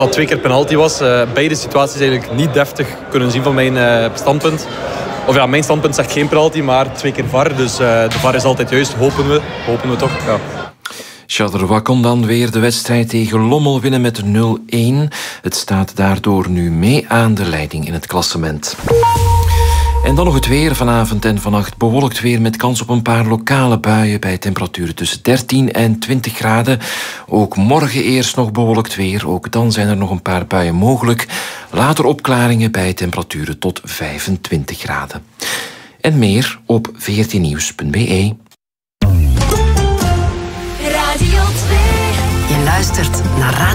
Dat 2 keer penalty was. Beide situaties eigenlijk niet deftig kunnen zien van mijn standpunt. Of ja, mijn standpunt zegt geen penalty, maar 2 keer VAR. Dus de VAR is altijd juist, hopen we toch. Ja. Charleroi kon dan weer de wedstrijd tegen Lommel winnen met 0-1. Het staat daardoor nu mee aan de leiding in het klassement. En dan nog het weer. Vanavond en vannacht bewolkt weer met kans op een paar lokale buien bij temperaturen tussen 13 en 20 graden. Ook morgen eerst nog bewolkt weer. Ook dan zijn er nog een paar buien mogelijk. Later opklaringen bij temperaturen tot 25 graden. En meer op vrtnieuws.be. Radio 2. Je luistert naar